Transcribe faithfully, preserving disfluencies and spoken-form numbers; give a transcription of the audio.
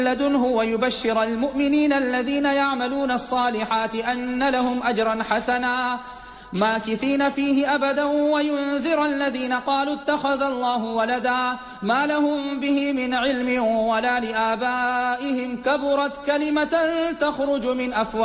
لدنه ويبشر المؤمنين الذين يعملون الصالحات أن لهم أجرا حسنا ماكثين فيه أبدا وينذر الذين قالوا اتخذ الله ولدا ما لهم به من علم ولا لآبائهم كبرت كلمة تخرج من أفواههم